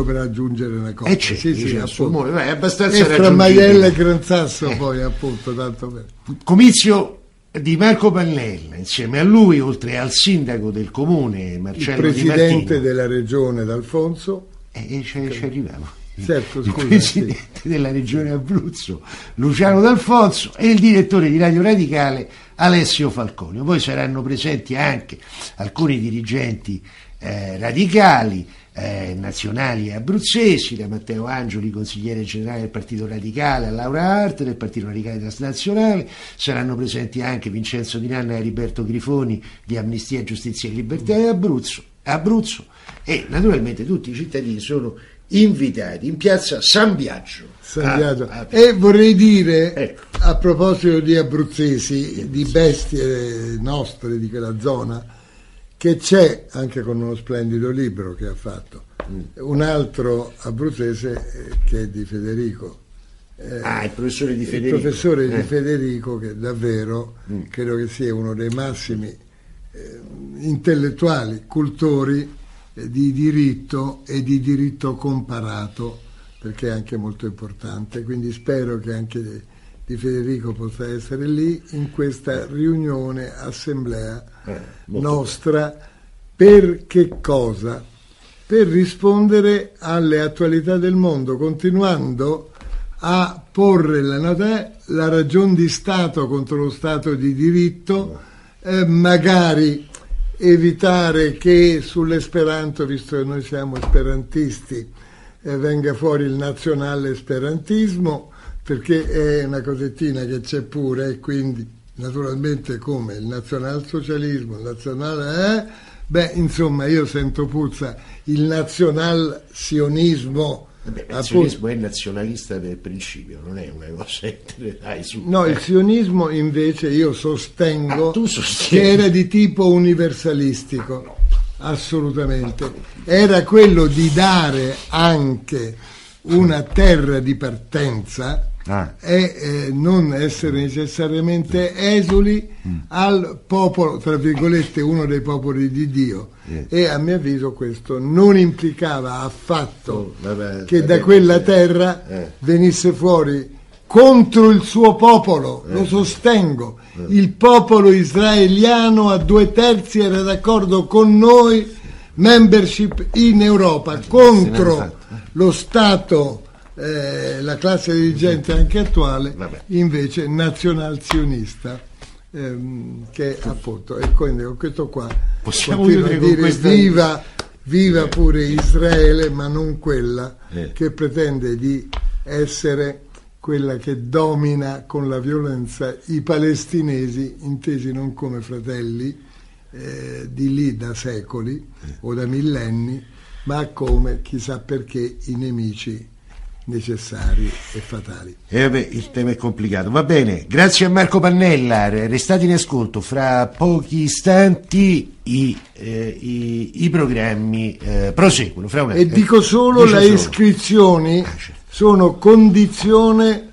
per aggiungere una cosa. Sì, appunto. È abbastanza tra Maiella e Gran Sasso poi appunto tanto bene. Comizio di Marco Pannella, insieme a lui, oltre al sindaco del comune Marcello il Di Martino, presidente della regione D'Alfonso, ci arriviamo, certo, scusa, il presidente della regione Abruzzo Luciano D'Alfonso e il direttore di Radio Radicale Alessio Falconio. Poi saranno presenti anche alcuni dirigenti radicali, nazionali e abruzzesi, da Matteo Angioli, consigliere generale del Partito Radicale, a Laura Arte del Partito Radicale Transnazionale. Saranno presenti anche Vincenzo Di Nanna e Heriberto Grifoni di Amnistia, Giustizia e Libertà di Abruzzo, e naturalmente tutti i cittadini sono invitati in piazza San Biagio. E vorrei dire, ecco, a proposito di abruzzesi, di bestie nostre di quella zona, che c'è, anche con uno splendido libro che ha fatto, un altro abruzzese che è di Federico. Il professore di Federico. Il professore di Federico, che davvero credo che sia uno dei massimi intellettuali, cultori di diritto e di diritto comparato, perché è anche molto importante. Quindi spero che anche di Federico possa essere lì in questa riunione, assemblea nostra. Per che cosa? Per rispondere alle attualità del mondo, continuando a porre la ragion di Stato contro lo Stato di diritto, magari evitare che sull'esperanto, visto che noi siamo esperantisti, venga fuori il nazionale esperantismo, perché è una cosettina che c'è pure, e quindi naturalmente come il nazionalsocialismo, il nazionale insomma io sento puzza il nazional-sionismo. Il sionismo è nazionalista per principio, non è una cosa il sionismo invece io sostengo che era di tipo universalistico. Assolutamente, era quello di dare anche una terra di partenza e non essere necessariamente esuli al popolo, tra virgolette, uno dei popoli di Dio, e a mio avviso questo non implicava affatto che da quella terra venisse fuori contro il suo popolo. Lo sostengo, il popolo israeliano a 2/3 era d'accordo con noi, membership in Europa, contro lo Stato, la classe dirigente anche attuale, invece nazional-sionista, che appunto, e quindi con questo qua possiamo dire viva pure Israele, ma non quella che pretende di essere quella che domina con la violenza i palestinesi, intesi non come fratelli di lì da secoli o da millenni, ma come, chissà perché, i nemici necessari e fatali. Il tema è complicato. Va bene, grazie a Marco Pannella. Restate in ascolto, fra pochi istanti i programmi proseguono. Dico solo le iscrizioni sono condizione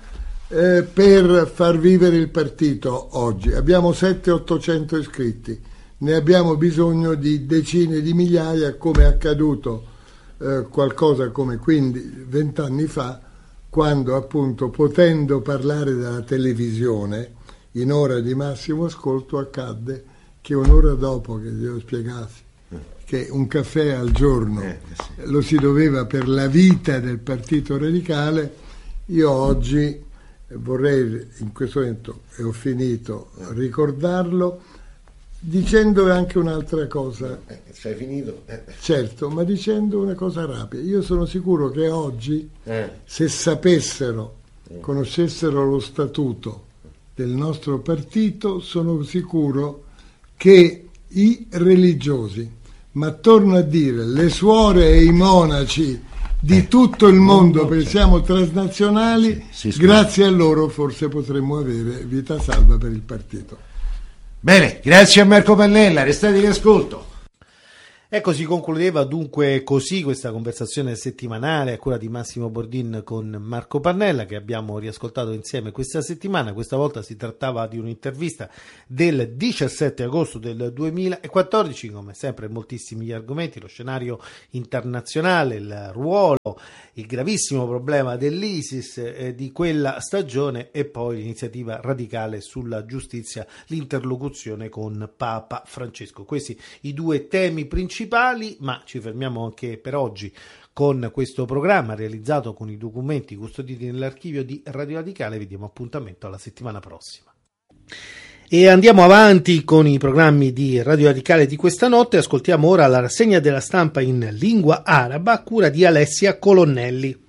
per far vivere il partito oggi. Abbiamo 700-800 iscritti, ne abbiamo bisogno di decine di migliaia, come è accaduto qualcosa come 20 anni fa, quando appunto, potendo parlare dalla televisione in ora di massimo ascolto, accadde che un'ora dopo che glielo spiegassi che un caffè al giorno lo si doveva per la vita del Partito Radicale, io oggi vorrei, in questo momento, e ho finito, ricordarlo dicendo anche un'altra cosa. Sei finito? Certo, ma dicendo una cosa rapida. Io sono sicuro che oggi, se sapessero, conoscessero lo statuto del nostro partito, sono sicuro che i religiosi, ma torno a dire le suore e i monaci di tutto il mondo, perché siamo transnazionali, grazie a loro forse potremmo avere vita salva per il partito. Bene, grazie a Marco Pannella, restate in ascolto. Ecco, si concludeva dunque così questa conversazione settimanale a cura di Massimo Bordin con Marco Pannella, che abbiamo riascoltato insieme questa settimana. Questa volta si trattava di un'intervista del 17 agosto del 2014, come sempre moltissimi gli argomenti, lo scenario internazionale, il ruolo, il gravissimo problema dell'ISIS di quella stagione e poi l'iniziativa radicale sulla giustizia, l'interlocuzione con Papa Francesco. Questi i due temi principali, ma ci fermiamo anche per oggi con questo programma realizzato con i documenti custoditi nell'archivio di Radio Radicale. Vi diamo appuntamento alla settimana prossima. E andiamo avanti con i programmi di Radio Radicale di questa notte. Ascoltiamo ora la rassegna della stampa in lingua araba a cura di Alessia Colonnelli.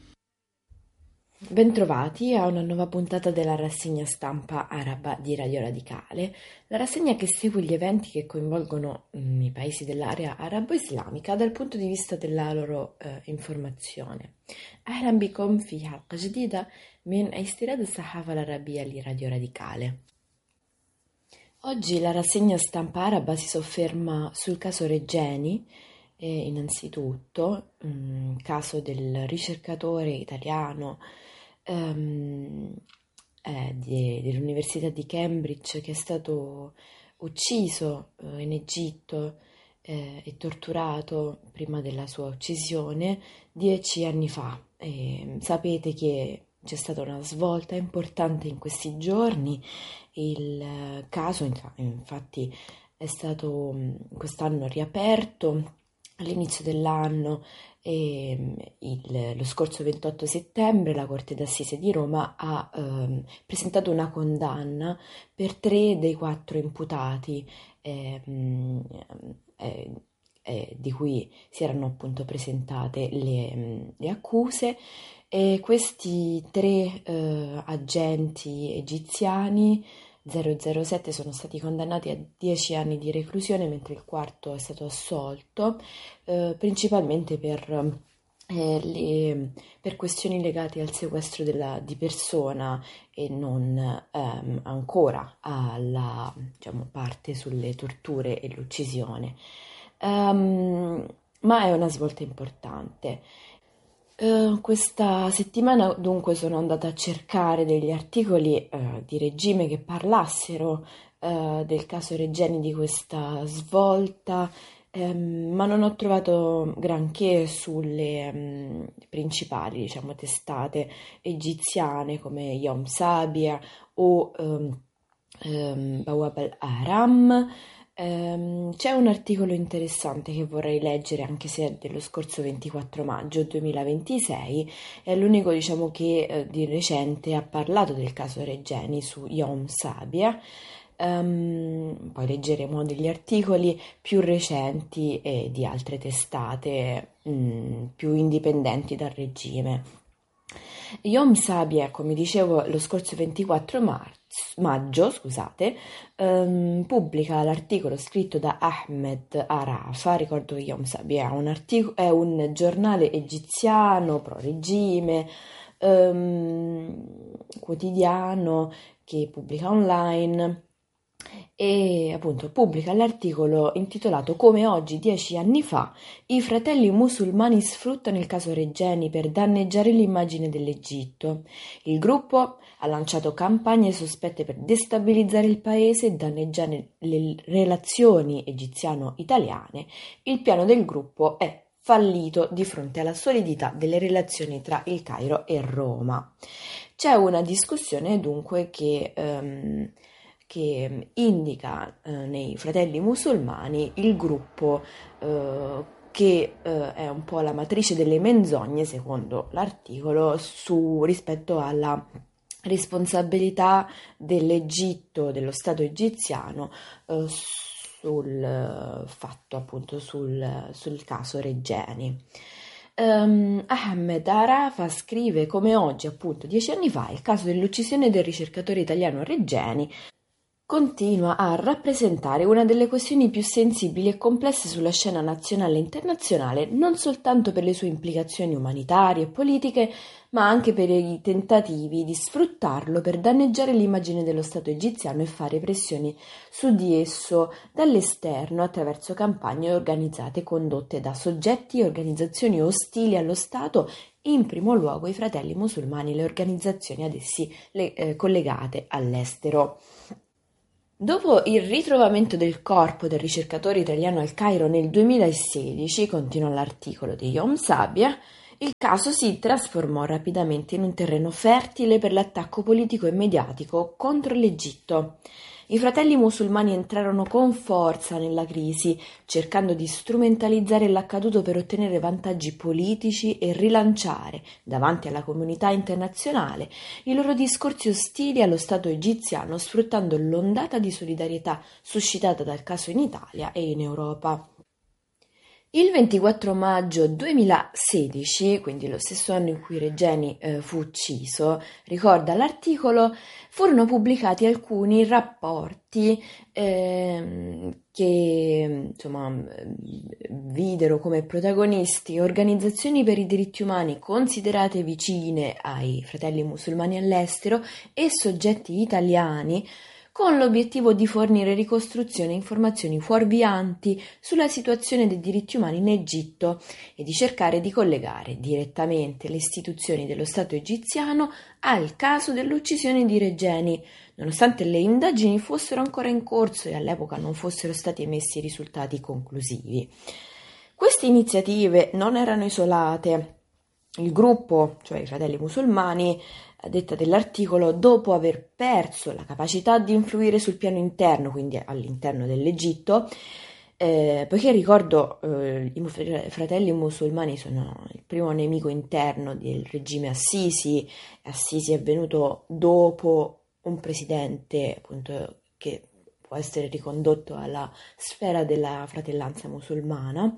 Bentrovati a una nuova puntata della rassegna stampa araba di Radio Radicale, la rassegna che segue gli eventi che coinvolgono i paesi dell'area arabo-islamica dal punto di vista della loro informazione. أهلا بكم في حلقة جديدة من استيراد الصحافة العربية لراديو Radicale. Oggi la rassegna stampa araba si sofferma sul caso Regeni, innanzitutto, caso del ricercatore italiano dell'Università di Cambridge che è stato ucciso in Egitto e torturato prima della sua uccisione 10 anni fa. Sapete che c'è stata una svolta importante in questi giorni. Il caso infatti è stato quest'anno riaperto all'inizio dell'anno. Lo scorso 28 settembre la Corte d'Assise di Roma ha presentato una condanna per 3 dei 4 imputati di cui si erano appunto presentate le accuse. E questi 3 agenti egiziani 007 sono stati condannati a 10 anni di reclusione, mentre il quarto è stato assolto, principalmente per questioni legate al sequestro di persona e non ancora alla parte sulle torture e l'uccisione. Ma è una svolta importante. Questa settimana dunque sono andata a cercare degli articoli di regime che parlassero del caso Regeni, di questa svolta, ma non ho trovato granché sulle principali testate egiziane come Yom Sabia o Bawab al-Ahram. C'è un articolo interessante che vorrei leggere, anche se è dello scorso 24 maggio 2026, è l'unico che di recente ha parlato del caso Regeni su Yom Sabia. Poi leggeremo degli articoli più recenti e di altre testate più indipendenti dal regime. Yom Sabia, come dicevo, lo scorso 24 maggio, pubblica l'articolo scritto da Ahmed Arafa. Ricordo che Yom Sabia è un giornale egiziano pro-regime, quotidiano che pubblica online, e appunto pubblica l'articolo intitolato "Come oggi 10 anni fa i fratelli musulmani sfruttano il caso Regeni per danneggiare l'immagine dell'Egitto. Il gruppo ha lanciato campagne sospette per destabilizzare il paese e danneggiare le relazioni egiziano-italiane. Il piano del gruppo è fallito di fronte alla solidità delle relazioni tra il Cairo e Roma". C'è una discussione dunque che indica nei fratelli musulmani il gruppo che è un po' la matrice delle menzogne, secondo l'articolo, rispetto alla responsabilità dell'Egitto, dello Stato egiziano, sul fatto appunto sul caso Regeni. Ahmed Arafa scrive: "Come oggi, appunto 10 anni fa, il caso dell'uccisione del ricercatore italiano Regeni continua a rappresentare una delle questioni più sensibili e complesse sulla scena nazionale e internazionale, non soltanto per le sue implicazioni umanitarie e politiche, ma anche per i tentativi di sfruttarlo per danneggiare l'immagine dello Stato egiziano e fare pressioni su di esso dall'esterno attraverso campagne organizzate e condotte da soggetti e organizzazioni ostili allo Stato, in primo luogo i Fratelli Musulmani e le organizzazioni ad essi collegate all'estero. Dopo il ritrovamento del corpo del ricercatore italiano al Cairo nel 2016, continua l'articolo di Yom Sabia, il caso si trasformò rapidamente in un terreno fertile per l'attacco politico e mediatico contro l'Egitto. I Fratelli Musulmani entrarono con forza nella crisi, cercando di strumentalizzare l'accaduto per ottenere vantaggi politici e rilanciare, davanti alla comunità internazionale, i loro discorsi ostili allo Stato egiziano, sfruttando l'ondata di solidarietà suscitata dal caso in Italia e in Europa. Il 24 maggio 2016, quindi lo stesso anno in cui Regeni fu ucciso, ricorda l'articolo, furono pubblicati alcuni rapporti che videro come protagonisti organizzazioni per i diritti umani considerate vicine ai Fratelli Musulmani all'estero e soggetti italiani, con l'obiettivo di fornire ricostruzioni e informazioni fuorvianti sulla situazione dei diritti umani in Egitto e di cercare di collegare direttamente le istituzioni dello Stato egiziano al caso dell'uccisione di Regeni, nonostante le indagini fossero ancora in corso e all'epoca non fossero stati emessi risultati conclusivi. Queste iniziative non erano isolate. Il gruppo, cioè i Fratelli Musulmani, a detta dell'articolo, dopo aver perso la capacità di influire sul piano interno, quindi all'interno dell'Egitto, poiché ricordo i Fratelli Musulmani sono il primo nemico interno del regime Assisi. Assisi è venuto dopo un presidente, appunto, che può essere ricondotto alla sfera della fratellanza musulmana.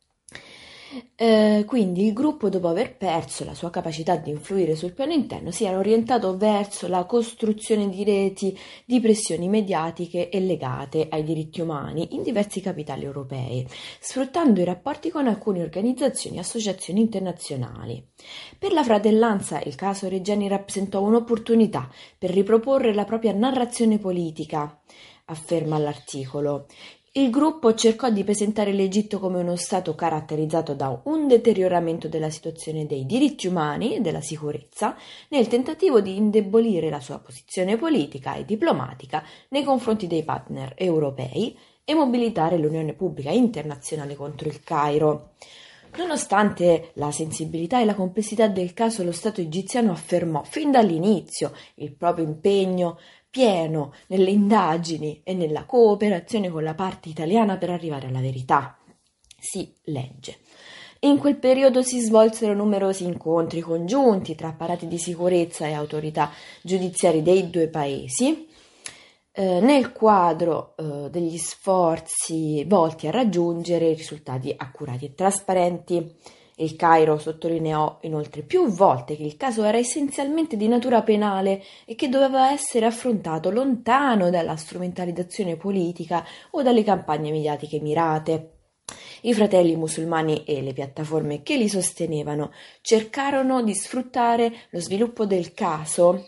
Quindi il gruppo, dopo aver perso la sua capacità di influire sul piano interno, si era orientato verso la costruzione di reti di pressioni mediatiche e legate ai diritti umani in diversi capitali europei, sfruttando i rapporti con alcune organizzazioni e associazioni internazionali. Per la fratellanza il caso Regeni rappresentò un'opportunità per riproporre la propria narrazione politica, afferma l'articolo. Il gruppo cercò di presentare l'Egitto come uno Stato caratterizzato da un deterioramento della situazione dei diritti umani e della sicurezza, nel tentativo di indebolire la sua posizione politica e diplomatica nei confronti dei partner europei e mobilitare l'opinione pubblica internazionale contro il Cairo. Nonostante la sensibilità e la complessità del caso, lo Stato egiziano affermò fin dall'inizio il proprio impegno pieno nelle indagini e nella cooperazione con la parte italiana per arrivare alla verità. Si legge. In quel periodo si svolsero numerosi incontri congiunti tra apparati di sicurezza e autorità giudiziarie dei due paesi, nel quadro degli sforzi volti a raggiungere risultati accurati e trasparenti. Il Cairo sottolineò inoltre più volte che il caso era essenzialmente di natura penale e che doveva essere affrontato lontano dalla strumentalizzazione politica o dalle campagne mediatiche mirate. I Fratelli Musulmani e le piattaforme che li sostenevano cercarono di sfruttare lo sviluppo del caso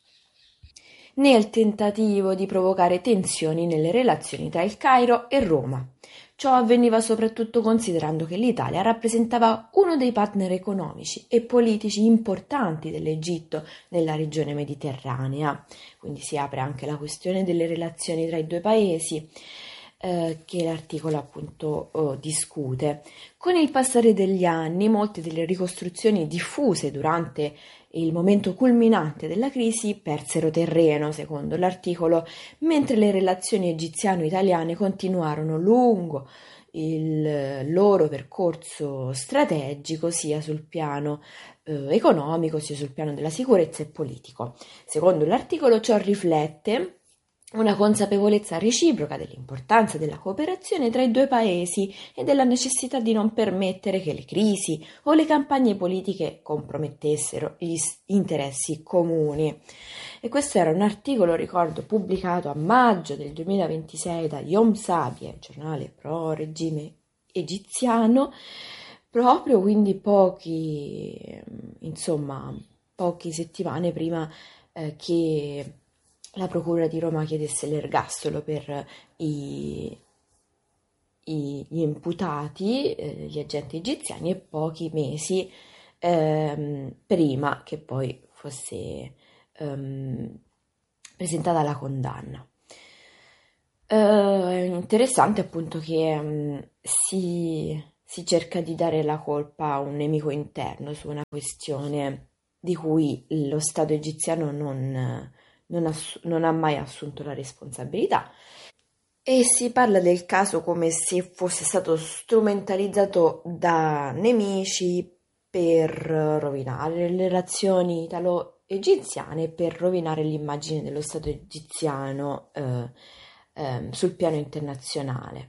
nel tentativo di provocare tensioni nelle relazioni tra il Cairo e Roma. Ciò avveniva soprattutto considerando che l'Italia rappresentava uno dei partner economici e politici importanti dell'Egitto nella regione mediterranea. Quindi si apre anche la questione delle relazioni tra i due paesi, che l'articolo appunto discute. Con il passare degli anni, molte delle ricostruzioni diffuse durante il momento culminante della crisi persero terreno, secondo l'articolo, mentre le relazioni egiziano-italiane continuarono lungo il loro percorso strategico sia sul piano economico sia sul piano della sicurezza e politico. Secondo l'articolo ciò riflette una consapevolezza reciproca dell'importanza della cooperazione tra i due paesi e della necessità di non permettere che le crisi o le campagne politiche compromettessero gli interessi comuni. E questo era un articolo, ricordo, pubblicato a maggio del 2026 da Yom Sabie, giornale pro regime egiziano, proprio quindi poche settimane prima che la Procura di Roma chiedesse l'ergastolo per gli imputati, gli agenti egiziani, e pochi mesi prima che poi fosse presentata la condanna. È interessante appunto che si cerca di dare la colpa a un nemico interno su una questione di cui lo Stato egiziano non ha mai assunto la responsabilità, e si parla del caso come se fosse stato strumentalizzato da nemici per rovinare le relazioni italo-egiziane, per rovinare l'immagine dello Stato egiziano sul piano internazionale.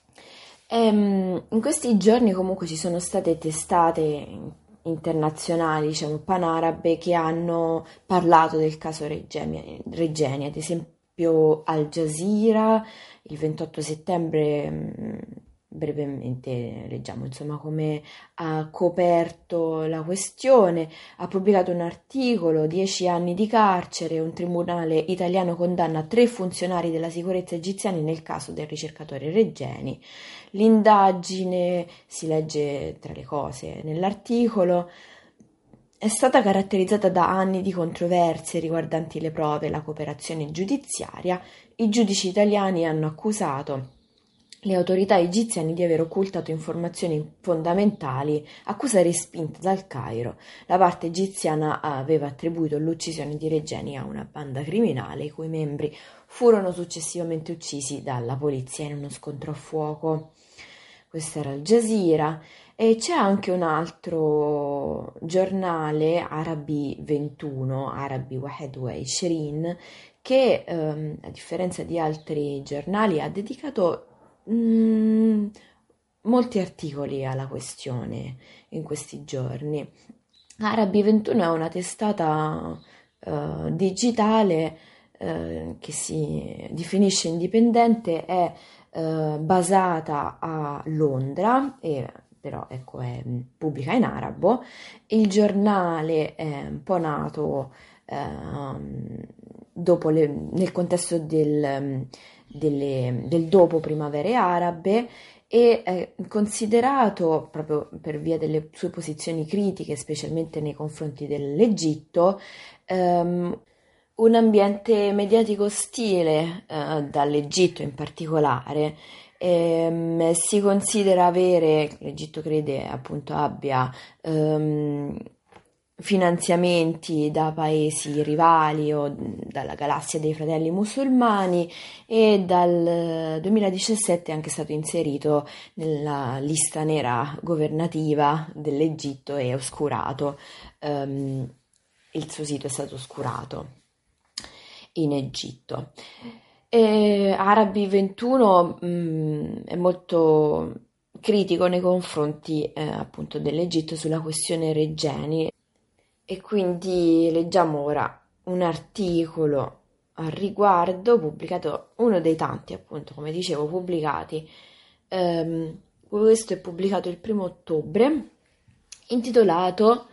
In questi giorni comunque ci sono state testate internazionali, diciamo panarabe, che hanno parlato del caso Regeni, ad esempio Al Jazeera il 28 settembre, brevemente leggiamo insomma come ha coperto la questione, ha pubblicato un articolo: 10 anni di carcere, un tribunale italiano condanna 3 funzionari della sicurezza egiziani nel caso del ricercatore Regeni. L'indagine, si legge tra le cose nell'articolo, è stata caratterizzata da anni di controversie riguardanti le prove e la cooperazione giudiziaria. I giudici italiani hanno accusato le autorità egiziane di aver occultato informazioni fondamentali, accusa respinta dal Cairo. La parte egiziana aveva attribuito l'uccisione di Regeni a una banda criminale, i cui membri furono successivamente uccisi dalla polizia in uno scontro a fuoco. Questo era Al Jazeera. E c'è anche un altro giornale, Arabi 21, Arabi 21, che a differenza di altri giornali ha dedicato molti articoli alla questione in questi giorni. Arabi 21 è una testata digitale che si definisce indipendente, è basata a Londra, e però ecco è pubblica in arabo. Il giornale è un po' nato dopo nel contesto del dopo primavere arabe, e è considerato, proprio per via delle sue posizioni critiche, specialmente nei confronti dell'Egitto, un ambiente mediatico ostile dall'Egitto in particolare. Si considera l'Egitto crede appunto abbia finanziamenti da paesi rivali o dalla galassia dei fratelli musulmani, e dal 2017 è anche stato inserito nella lista nera governativa dell'Egitto e oscurato. Il suo sito è stato oscurato in Egitto. Arabi 21 è molto critico nei confronti appunto dell'Egitto sulla questione Regeni, e quindi leggiamo ora un articolo al riguardo, pubblicato, uno dei tanti appunto, come dicevo, pubblicati. Questo è pubblicato il 1 ottobre, intitolato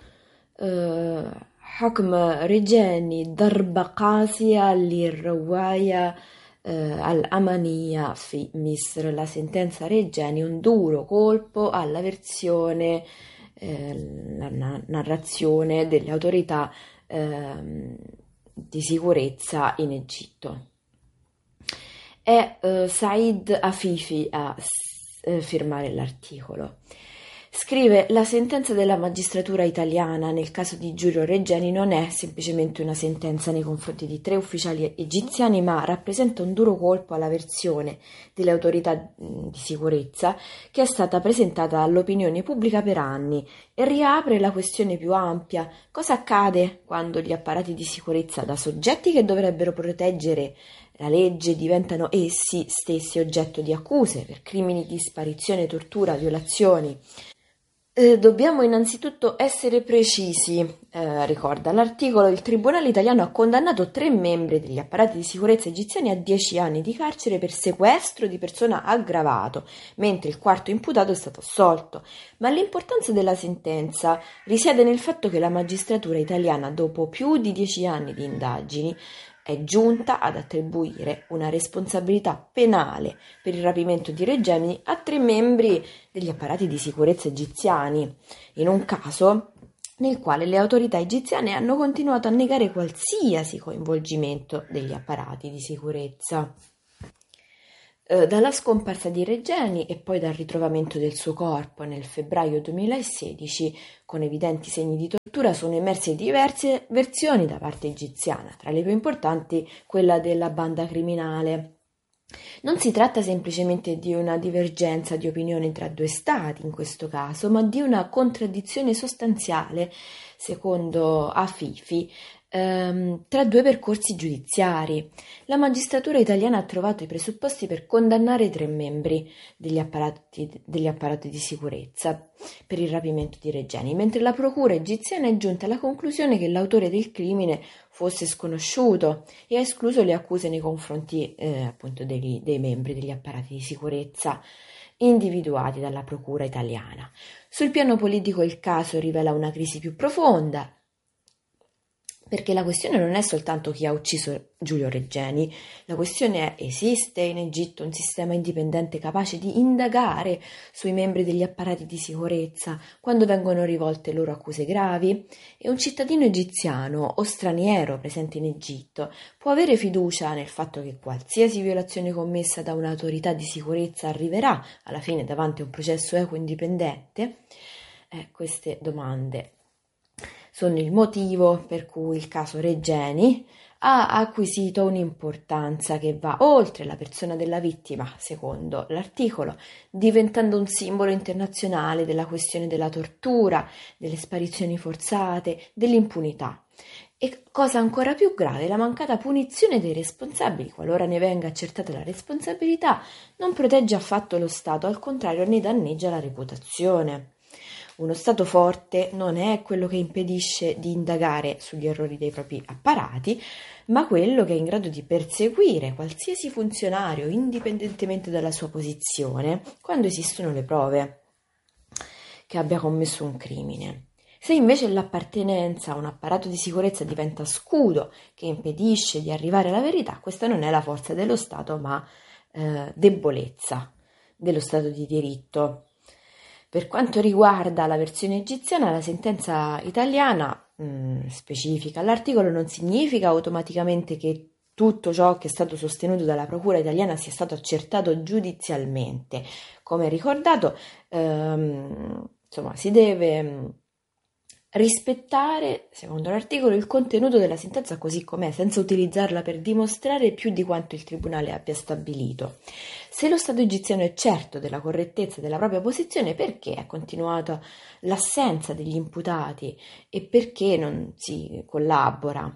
Hukm Regeni darba qasiya lirriwaya al-Amaniya fi Misr, la sentenza Regeni, un duro colpo alla versione, la narrazione delle autorità di sicurezza in Egitto. È Said Afifi a firmare l'articolo. Scrive: la sentenza della magistratura italiana nel caso di Giulio Regeni non è semplicemente una sentenza nei confronti di 3 ufficiali egiziani, ma rappresenta un duro colpo alla versione delle autorità di sicurezza che è stata presentata all'opinione pubblica per anni, e riapre la questione più ampia: cosa accade quando gli apparati di sicurezza, da soggetti che dovrebbero proteggere la legge diventano essi stessi oggetto di accuse per crimini di sparizione, tortura, violazioni. Dobbiamo innanzitutto essere precisi, ricorda l'articolo. Il Tribunale italiano ha condannato 3 membri degli apparati di sicurezza egiziani a 10 anni di carcere per sequestro di persona aggravato, mentre il 4º imputato è stato assolto. Ma l'importanza della sentenza risiede nel fatto che la magistratura italiana, dopo più di 10 anni di indagini, è giunta ad attribuire una responsabilità penale per il rapimento di Regeni a 3 membri degli apparati di sicurezza egiziani, in un caso nel quale le autorità egiziane hanno continuato a negare qualsiasi coinvolgimento degli apparati di sicurezza. Dalla scomparsa di Regeni e poi dal ritrovamento del suo corpo nel febbraio 2016, con evidenti segni di tortura, sono emerse diverse versioni da parte egiziana, tra le più importanti quella della banda criminale. Non si tratta semplicemente di una divergenza di opinione tra 2 stati in questo caso, ma di una contraddizione sostanziale, secondo Afifi, tra 2 percorsi giudiziari. La magistratura italiana ha trovato i presupposti per condannare 3 membri degli apparati di sicurezza per il rapimento di Regeni, mentre la procura egiziana è giunta alla conclusione che l'autore del crimine fosse sconosciuto e ha escluso le accuse nei confronti appunto dei membri degli apparati di sicurezza individuati dalla procura italiana. Sul piano politico il caso rivela una crisi più profonda, perché la questione non è soltanto chi ha ucciso Giulio Regeni, la questione è: esiste in Egitto un sistema indipendente capace di indagare sui membri degli apparati di sicurezza quando vengono rivolte loro accuse gravi? E un cittadino egiziano o straniero presente in Egitto può avere fiducia nel fatto che qualsiasi violazione commessa da un'autorità di sicurezza arriverà alla fine davanti a un processo equo e indipendente? Queste domande sono il motivo per cui il caso Regeni ha acquisito un'importanza che va oltre la persona della vittima, secondo l'articolo, diventando un simbolo internazionale della questione della tortura, delle sparizioni forzate, dell'impunità. E cosa ancora più grave, la mancata punizione dei responsabili, qualora ne venga accertata la responsabilità, non protegge affatto lo Stato, al contrario ne danneggia la reputazione. Uno Stato forte non è quello che impedisce di indagare sugli errori dei propri apparati, ma quello che è in grado di perseguire qualsiasi funzionario indipendentemente dalla sua posizione quando esistono le prove che abbia commesso un crimine. Se invece l'appartenenza a un apparato di sicurezza diventa scudo che impedisce di arrivare alla verità, questa non è la forza dello Stato, ma debolezza dello Stato di diritto. Per quanto riguarda la versione egiziana, la sentenza italiana specifica all'articolo non significa automaticamente che tutto ciò che è stato sostenuto dalla procura italiana sia stato accertato giudizialmente. Come ricordato, si deve rispettare, secondo l'articolo, il contenuto della sentenza così com'è, senza utilizzarla per dimostrare più di quanto il tribunale abbia stabilito. Se lo Stato egiziano è certo della correttezza della propria posizione, perché è continuata l'assenza degli imputati e perché non si collabora?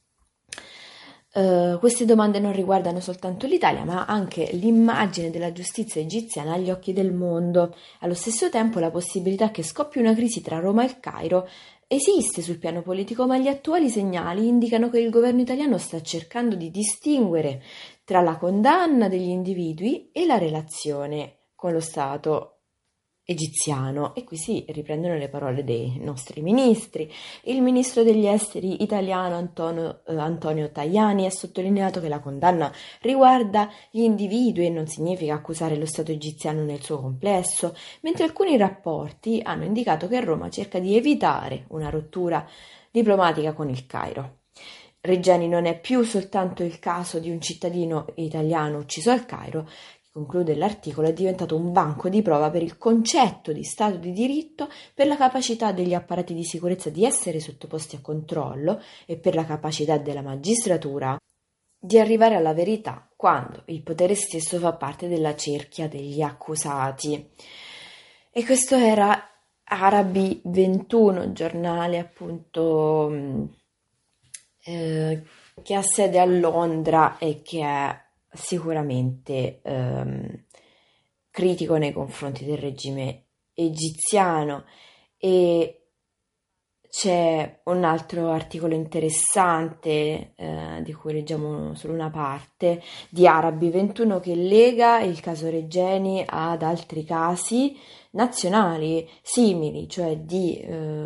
Queste domande non riguardano soltanto l'Italia, ma anche l'immagine della giustizia egiziana agli occhi del mondo. Allo stesso tempo, la possibilità che scoppi una crisi tra Roma e il Cairo esiste sul piano politico, ma gli attuali segnali indicano che il governo italiano sta cercando di distinguere tra la condanna degli individui e la relazione con lo Stato egiziano. E qui si riprendono le parole dei nostri ministri. Il ministro degli esteri italiano Antonio Tajani ha sottolineato che la condanna riguarda gli individui e non significa accusare lo Stato egiziano nel suo complesso, mentre alcuni rapporti hanno indicato che Roma cerca di evitare una rottura diplomatica con il Cairo. Regeni non è più soltanto il caso di un cittadino italiano ucciso al Cairo. Conclude l'articolo, è diventato un banco di prova per il concetto di Stato di diritto, per la capacità degli apparati di sicurezza di essere sottoposti a controllo e per la capacità della magistratura di arrivare alla verità quando il potere stesso fa parte della cerchia degli accusati. E questo era Arabi 21, giornale appunto che ha sede a Londra e che è sicuramente critico nei confronti del regime egiziano. E c'è un altro articolo interessante, di cui leggiamo solo una parte, di Arabi 21, che lega il caso Regeni ad altri casi nazionali simili, cioè di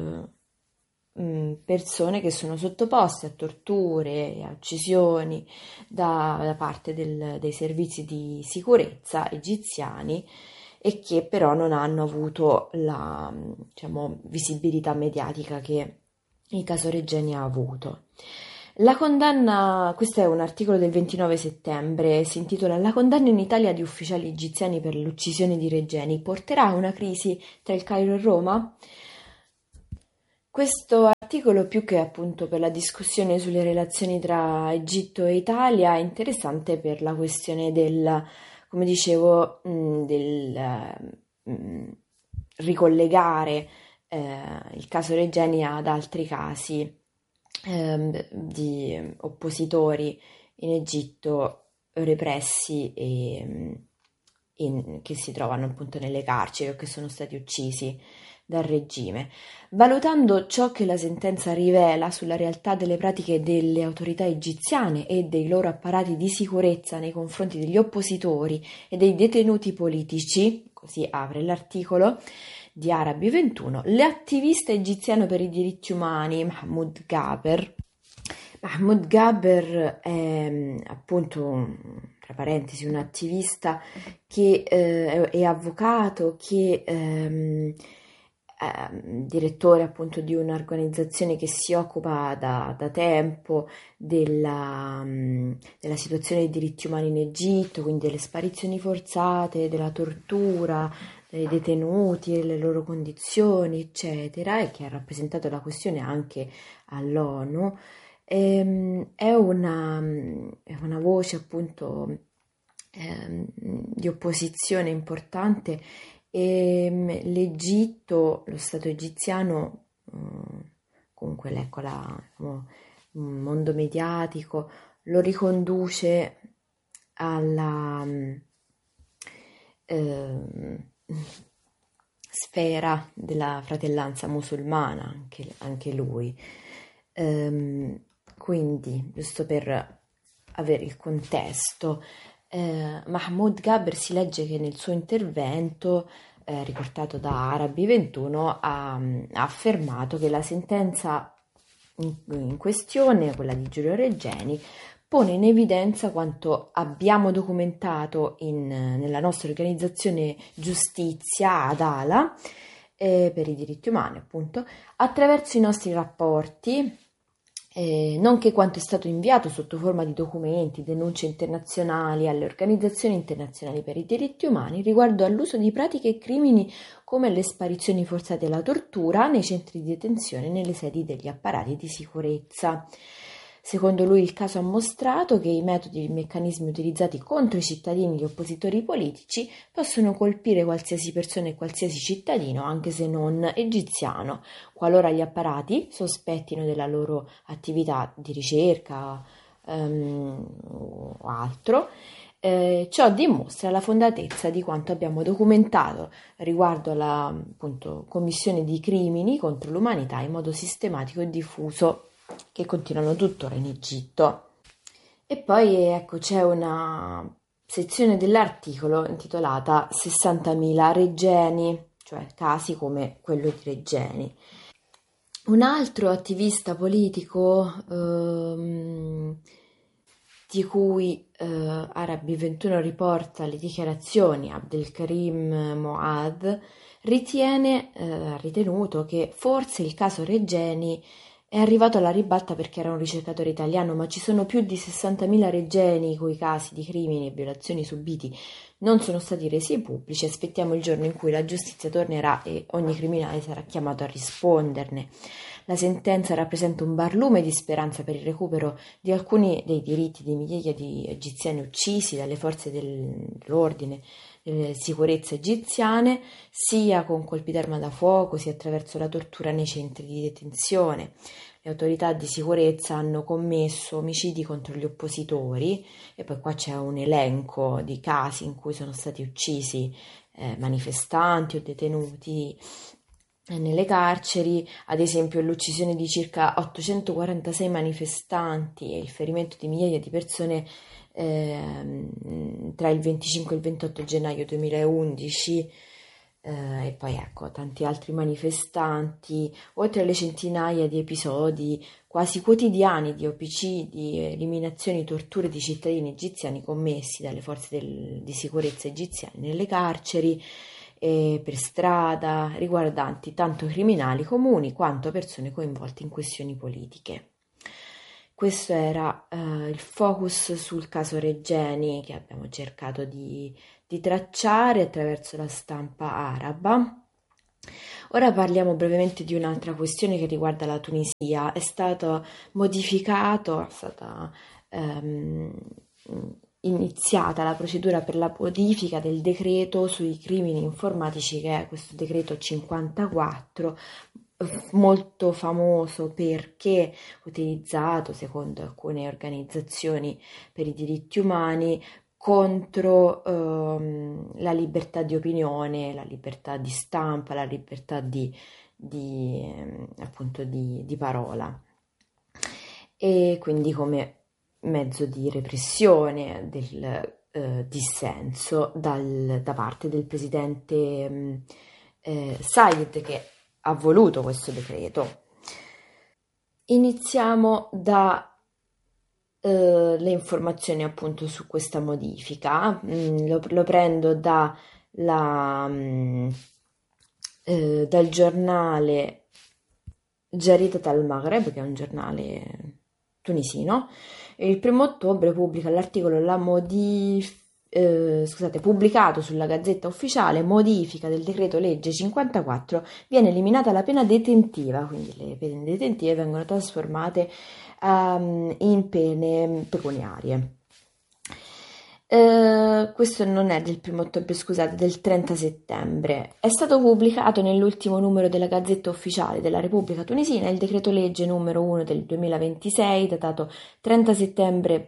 persone che sono sottoposte a torture e a uccisioni da parte dei servizi di sicurezza egiziani, e che però non hanno avuto la, diciamo, visibilità mediatica che il caso Regeni ha avuto. La condanna, questo è un articolo del 29 settembre, si intitola "La condanna in Italia di ufficiali egiziani per l'uccisione di Regeni porterà a una crisi tra il Cairo e Roma?". Questo articolo, più che appunto per la discussione sulle relazioni tra Egitto e Italia, è interessante per la questione del, come dicevo, del ricollegare il caso Regeni ad altri casi di oppositori in Egitto repressi e che si trovano appunto nelle carceri o che sono stati uccisi dal regime. Valutando ciò che la sentenza rivela sulla realtà delle pratiche delle autorità egiziane e dei loro apparati di sicurezza nei confronti degli oppositori e dei detenuti politici, così apre l'articolo di Arabi 21, l'attivista egiziano per i diritti umani Mahmoud Gaber è appunto, tra parentesi, un attivista che è avvocato, che direttore appunto di un'organizzazione che si occupa da tempo della situazione dei diritti umani in Egitto, quindi delle sparizioni forzate, della tortura dei detenuti e le loro condizioni, eccetera, e che ha rappresentato la questione anche all'ONU. È una voce appunto di opposizione importante. E l'Egitto, lo Stato egiziano, comunque ecco il mondo mediatico lo riconduce alla sfera della fratellanza musulmana, anche lui. Quindi, giusto per avere il contesto, Mahmoud Gaber si legge che nel suo intervento, riportato da Arabi 21, ha affermato che la sentenza in questione, quella di Giulio Regeni, pone in evidenza quanto abbiamo documentato nella nostra organizzazione Giustizia Adala, per i diritti umani appunto, attraverso i nostri rapporti, nonché quanto è stato inviato sotto forma di documenti, denunce internazionali alle organizzazioni internazionali per i diritti umani riguardo all'uso di pratiche e crimini come le sparizioni forzate e la tortura nei centri di detenzione e nelle sedi degli apparati di sicurezza. Secondo lui il caso ha mostrato che i metodi e i meccanismi utilizzati contro i cittadini e gli oppositori politici possono colpire qualsiasi persona e qualsiasi cittadino, anche se non egiziano, qualora gli apparati sospettino della loro attività di ricerca o altro. Ciò dimostra la fondatezza di quanto abbiamo documentato riguardo alla appunto, commissione di crimini contro l'umanità in modo sistematico e diffuso, che continuano tuttora in Egitto. E poi ecco, c'è una sezione dell'articolo intitolata 60.000 Regeni, cioè casi come quello di Regeni. Un altro attivista politico di cui Arabi 21 riporta le dichiarazioni, Abdelkarim Moad, ha ritenuto che forse il caso Regeni è arrivato alla ribalta perché era un ricercatore italiano, ma ci sono più di 60.000 Regeni i cui casi di crimini e violazioni subiti non sono stati resi pubblici. Aspettiamo il giorno in cui la giustizia tornerà e ogni criminale sarà chiamato a risponderne. La sentenza rappresenta un barlume di speranza per il recupero di alcuni dei diritti di migliaia di egiziani uccisi dalle forze dell'ordine delle sicurezze egiziane, sia con colpi d'arma da fuoco, sia attraverso la tortura nei centri di detenzione. Le autorità di sicurezza hanno commesso omicidi contro gli oppositori, e poi qua c'è un elenco di casi in cui sono stati uccisi manifestanti o detenuti nelle carceri, ad esempio l'uccisione di circa 846 manifestanti e il ferimento di migliaia di persone tra il 25 e il 28 gennaio 2011, e poi ecco tanti altri manifestanti, oltre alle centinaia di episodi quasi quotidiani di omicidi, eliminazioni, torture di cittadini egiziani commessi dalle forze di sicurezza egiziane nelle carceri e per strada, riguardanti tanto criminali comuni quanto persone coinvolte in questioni politiche. Questo era il focus sul caso Regeni che abbiamo cercato di tracciare attraverso la stampa araba. Ora parliamo brevemente di un'altra questione che riguarda la Tunisia. È stata iniziata la procedura per la modifica del decreto sui crimini informatici, che è questo decreto 54, molto famoso perché utilizzato, secondo alcune organizzazioni per i diritti umani, contro la libertà di opinione, la libertà di stampa, la libertà di parola, e quindi come mezzo di repressione del dissenso da parte del presidente Said, che ha voluto questo decreto. Iniziamo da le informazioni appunto su questa modifica. Lo prendo dal giornale Jaridat al-Maghreb, che è un giornale tunisino. Il 1° ottobre pubblica l'articolo pubblicato sulla Gazzetta Ufficiale: modifica del decreto legge 54, viene eliminata la pena detentiva, quindi le pene detentive vengono trasformate in pene pecuniarie. Questo non è del 1° ottobre, scusate, del 30 settembre. È stato pubblicato nell'ultimo numero della Gazzetta Ufficiale della Repubblica Tunisina il decreto legge numero 1 del 2026, datato 30 settembre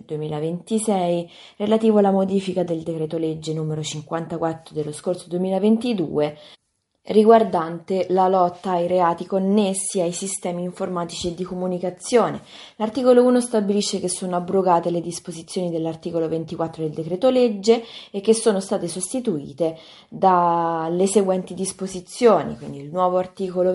2026, relativo alla modifica del decreto legge numero 54 dello scorso 2022, riguardante la lotta ai reati connessi ai sistemi informatici e di comunicazione. L'articolo 1 stabilisce che sono abrogate le disposizioni dell'articolo 24 del decreto legge e che sono state sostituite dalle seguenti disposizioni. Quindi il nuovo articolo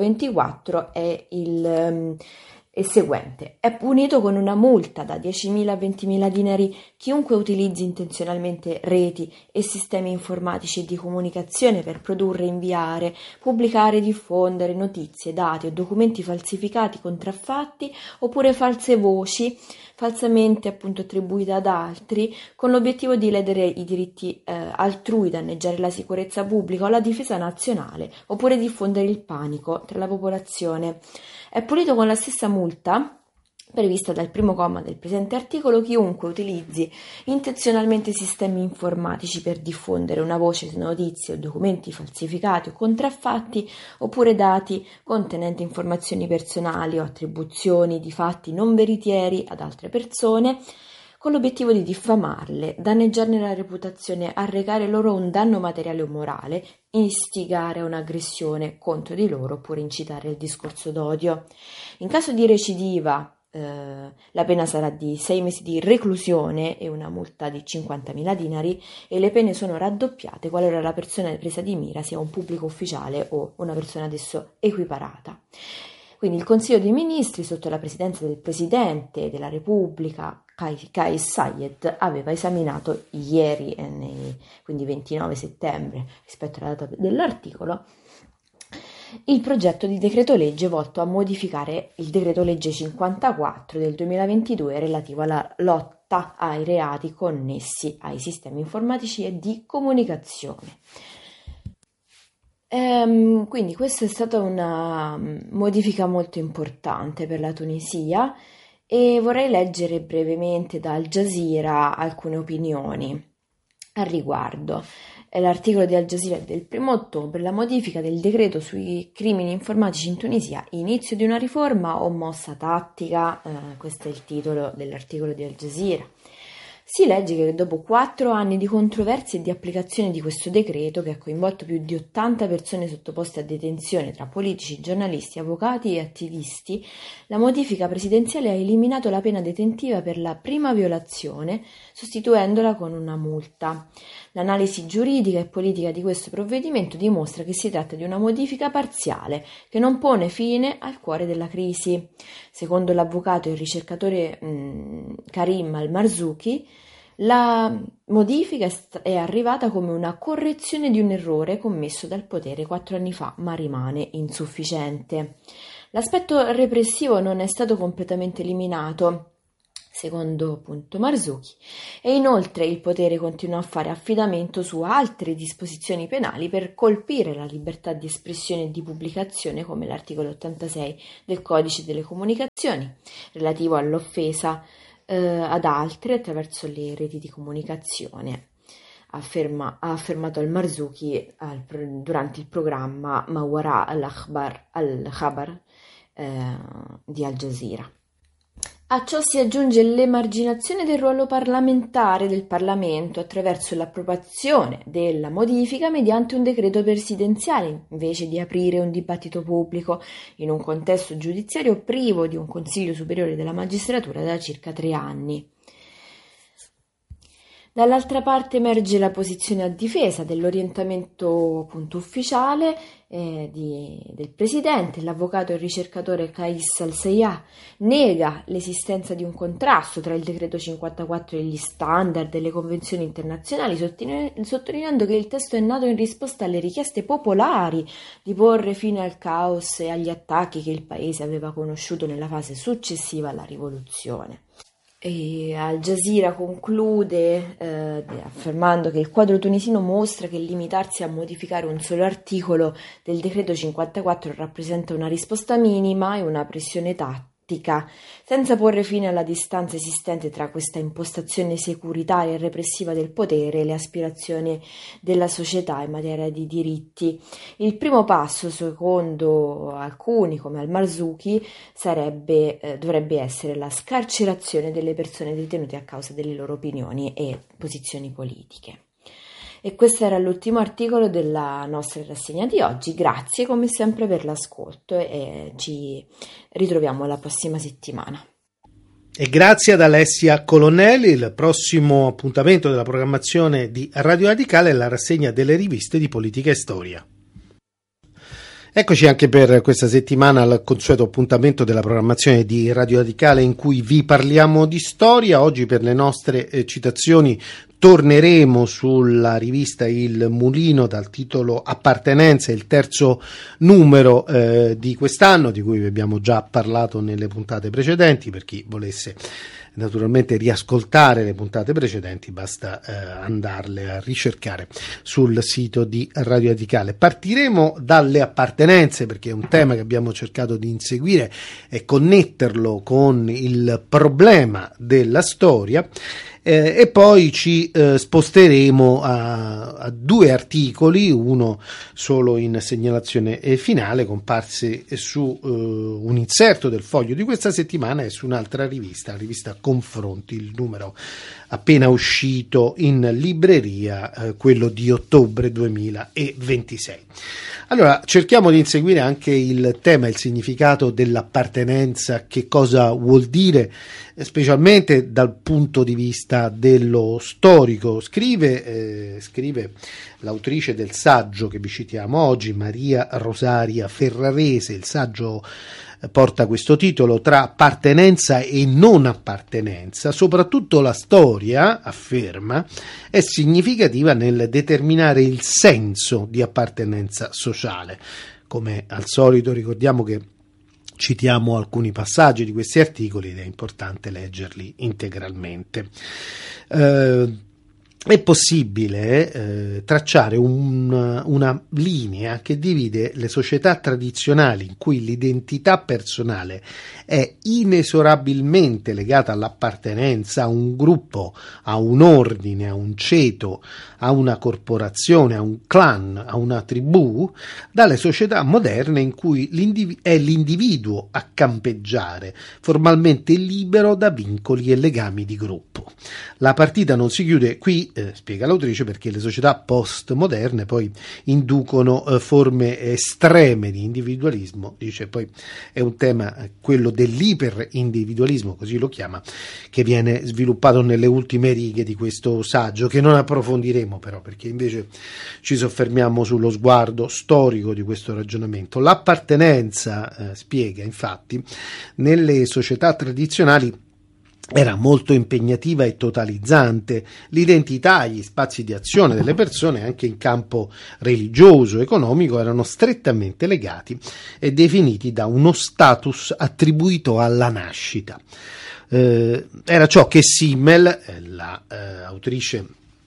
24 è il seguente: è punito con una multa da 10.000 a 20.000 dinari chiunque utilizzi intenzionalmente reti e sistemi informatici e di comunicazione per produrre, inviare, pubblicare, diffondere notizie, dati o documenti falsificati, contraffatti oppure false voci falsamente appunto attribuite ad altri, con l'obiettivo di ledere i diritti altrui, danneggiare la sicurezza pubblica o la difesa nazionale, oppure diffondere il panico tra la popolazione. È punito con la stessa multa prevista dal 1° comma del presente articolo chiunque utilizzi intenzionalmente sistemi informatici per diffondere una voce, notizie o documenti falsificati o contraffatti, oppure dati contenenti informazioni personali o attribuzioni di fatti non veritieri ad altre persone, con l'obiettivo di diffamarle, danneggiarne la reputazione, arrecare loro un danno materiale o morale, istigare a un'aggressione contro di loro oppure incitare al discorso d'odio. In caso di recidiva, la pena sarà di 6 mesi di reclusione e una multa di 50.000 dinari, e le pene sono raddoppiate qualora la persona presa di mira sia un pubblico ufficiale o una persona ad esso equiparata. Quindi il Consiglio dei Ministri, sotto la presidenza del Presidente della Repubblica Kais Saied, aveva esaminato ieri, quindi 29 settembre rispetto alla data dell'articolo, il progetto di decreto legge volto a modificare il decreto legge 54 del 2022 relativo alla lotta ai reati connessi ai sistemi informatici e di comunicazione. Quindi questa è stata una modifica molto importante per la Tunisia, e vorrei leggere brevemente da Al Jazeera alcune opinioni al riguardo. È l'articolo di Al Jazeera del 1 ottobre, la modifica del decreto sui crimini informatici in Tunisia, inizio di una riforma o mossa tattica? Questo è il titolo dell'articolo di Al Jazeera. Si legge che dopo 4 anni di controversie e di applicazione di questo decreto, che ha coinvolto più di 80 persone sottoposte a detenzione tra politici, giornalisti, avvocati e attivisti, la modifica presidenziale ha eliminato la pena detentiva per la prima violazione, sostituendola con una multa. L'analisi giuridica e politica di questo provvedimento dimostra che si tratta di una modifica parziale, che non pone fine al cuore della crisi. Secondo l'avvocato e il ricercatore Karim Al-Marzouki, la modifica è arrivata come una correzione di un errore commesso dal potere 4 anni fa, ma rimane insufficiente. L'aspetto repressivo non è stato completamente eliminato, secondo appunto Marzouki, e inoltre il potere continua a fare affidamento su altre disposizioni penali per colpire la libertà di espressione e di pubblicazione, come l'articolo 86 del Codice delle Comunicazioni, relativo all'offesa ad altri attraverso le reti di comunicazione, ha affermato Al-Marzouki durante il programma Mawara al-Khabar di Al Jazeera. A ciò si aggiunge l'emarginazione del ruolo parlamentare del Parlamento attraverso l'approvazione della modifica mediante un decreto presidenziale, invece di aprire un dibattito pubblico in un contesto giudiziario privo di un Consiglio Superiore della Magistratura da circa 3 anni. Dall'altra parte emerge la posizione a difesa dell'orientamento appunto ufficiale del Presidente. L'avvocato e il ricercatore Kais Al-Sayah nega l'esistenza di un contrasto tra il decreto 54 e gli standard e le convenzioni internazionali, sottolineando che il testo è nato in risposta alle richieste popolari di porre fine al caos e agli attacchi che il paese aveva conosciuto nella fase successiva alla rivoluzione. E Al Jazeera conclude affermando che il quadro tunisino mostra che limitarsi a modificare un solo articolo del decreto 54 rappresenta una risposta minima e una pressione tattica, senza porre fine alla distanza esistente tra questa impostazione securitaria e repressiva del potere e le aspirazioni della società in materia di diritti. Il primo passo, secondo alcuni come Al-Marzouki, dovrebbe essere la scarcerazione delle persone detenute a causa delle loro opinioni e posizioni politiche. E questo era l'ultimo articolo della nostra rassegna di oggi. Grazie come sempre per l'ascolto e ci ritroviamo la prossima settimana. E grazie ad Alessia Colonnelli. Il prossimo appuntamento della programmazione di Radio Radicale è la rassegna delle riviste di politica e storia. Eccoci anche per questa settimana al consueto appuntamento della programmazione di Radio Radicale in cui vi parliamo di storia. Oggi per le nostre citazioni torneremo sulla rivista Il Mulino dal titolo Appartenenza, il terzo numero di quest'anno, di cui vi abbiamo già parlato nelle puntate precedenti. Per chi volesse naturalmente riascoltare le puntate precedenti basta andarle a ricercare sul sito di Radio Radicale. Partiremo dalle appartenenze perché è un tema che abbiamo cercato di inseguire e connetterlo con il problema della storia. E poi ci sposteremo a 2 articoli, uno solo in segnalazione finale, comparsi su un inserto del Foglio di questa settimana e su un'altra rivista, la rivista Confronti, il numero appena uscito in libreria, quello di ottobre 2026. Allora, cerchiamo di inseguire anche il tema, il significato dell'appartenenza, che cosa vuol dire, specialmente dal punto di vista dello storico. Scrive l'autrice del saggio che vi citiamo oggi, Maria Rosaria Ferrarese. Il saggio porta questo titolo: Tra appartenenza e non appartenenza, soprattutto la storia, afferma, è significativa nel determinare il senso di appartenenza sociale. Come al solito ricordiamo che citiamo alcuni passaggi di questi articoli ed è importante leggerli integralmente. è possibile tracciare una linea che divide le società tradizionali in cui l'identità personale è inesorabilmente legata all'appartenenza a un gruppo, a un ordine, a un ceto, a una corporazione, a un clan, a una tribù, dalle società moderne in cui è l'individuo a campeggiare, formalmente libero da vincoli e legami di gruppo. La partita non si chiude qui, spiega l'autrice, perché le società postmoderne poi inducono forme estreme di individualismo, dice. Poi è un tema, quello dell'iperindividualismo, così lo chiama, che viene sviluppato nelle ultime righe di questo saggio, che non approfondiremo però, perché invece ci soffermiamo sullo sguardo storico di questo ragionamento. L'appartenenza, spiega, infatti, nelle società tradizionali era molto impegnativa e totalizzante. L'identità e gli spazi di azione delle persone, anche in campo religioso e economico, erano strettamente legati e definiti da uno status attribuito alla nascita. Era ciò che Simmel, autrice,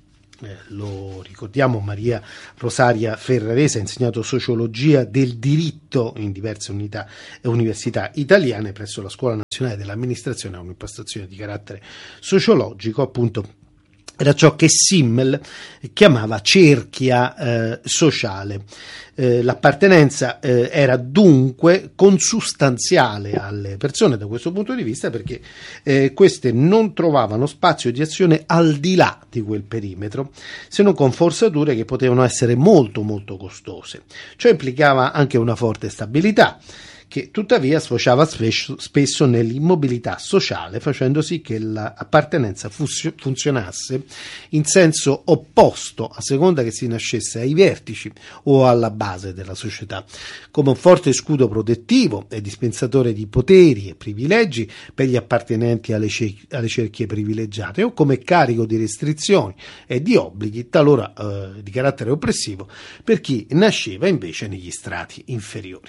lo ricordiamo, Maria Rosaria Ferrarese, ha insegnato sociologia del diritto in diverse università italiane presso la Scuola Nazionale dell'Amministrazione, un'impostazione di carattere sociologico, appunto. Era ciò che Simmel chiamava cerchia sociale. L'appartenenza era dunque consustanziale alle persone da questo punto di vista, perché queste non trovavano spazio di azione al di là di quel perimetro, se non con forzature che potevano essere molto molto costose. Ciò implicava anche una forte stabilità, che tuttavia sfociava spesso nell'immobilità sociale, facendo sì che l'appartenenza funzionasse in senso opposto a seconda che si nascesse ai vertici o alla base della società, come un forte scudo protettivo e dispensatore di poteri e privilegi per gli appartenenti alle cerchie privilegiate, o come carico di restrizioni e di obblighi, talora di carattere oppressivo, per chi nasceva invece negli strati inferiori.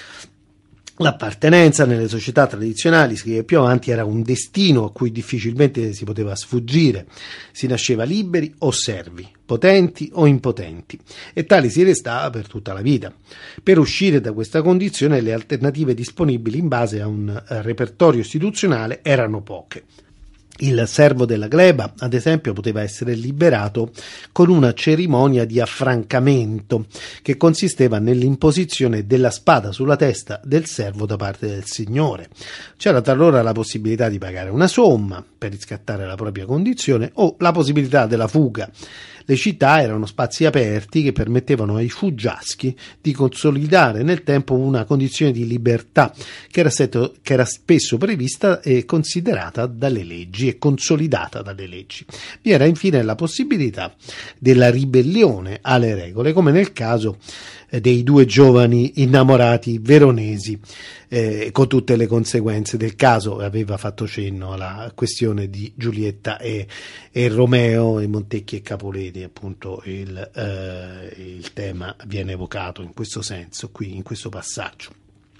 L'appartenenza nelle società tradizionali, scrive più avanti, era un destino a cui difficilmente si poteva sfuggire. Si nasceva liberi o servi, potenti o impotenti, e tali si restava per tutta la vita. Per uscire da questa condizione le alternative disponibili in base a un repertorio istituzionale erano poche. Il servo della gleba, ad esempio, poteva essere liberato con una cerimonia di affrancamento che consisteva nell'imposizione della spada sulla testa del servo da parte del signore. C'era talora la possibilità di pagare una somma per riscattare la propria condizione o la possibilità della fuga. Le città erano spazi aperti che permettevano ai fuggiaschi di consolidare nel tempo una condizione di libertà che era spesso prevista e considerata dalle leggi e consolidata dalle leggi. Vi era infine la possibilità della ribellione alle regole, come nel caso dei due giovani innamorati veronesi, con tutte le conseguenze del caso. Aveva fatto cenno alla questione di Giulietta e Romeo, e Montecchi e Capuleti, appunto il tema viene evocato in questo senso qui in questo passaggio.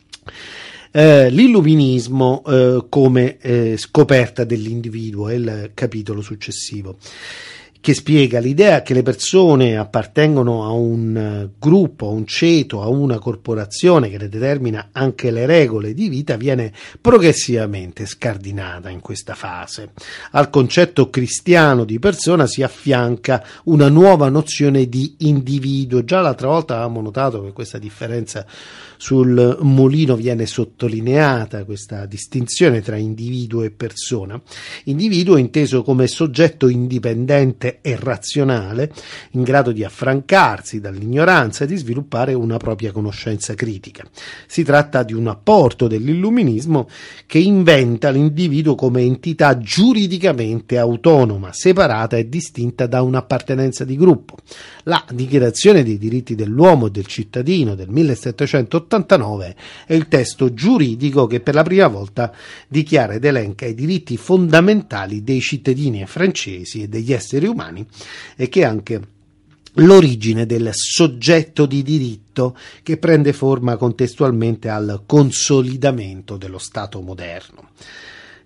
L'illuminismo come scoperta dell'individuo è il capitolo successivo, che spiega l'idea che le persone appartengono a un gruppo, a un ceto, a una corporazione che ne determina anche le regole di vita, viene progressivamente scardinata in questa fase. Al concetto cristiano di persona si affianca una nuova nozione di individuo. Già l'altra volta avevamo notato che questa differenza sul mulino viene sottolineata, questa distinzione tra individuo e persona. Individuo inteso come soggetto indipendente e razionale, in grado di affrancarsi dall'ignoranza e di sviluppare una propria conoscenza critica. Si tratta di un apporto dell'illuminismo che inventa l'individuo come entità giuridicamente autonoma, separata e distinta da un'appartenenza di gruppo. La Dichiarazione dei diritti dell'uomo e del cittadino del 1789 è il testo giuridico che per la prima volta dichiara ed elenca i diritti fondamentali dei cittadini francesi e degli esseri umani, e che è anche l'origine del soggetto di diritto che prende forma contestualmente al consolidamento dello Stato moderno.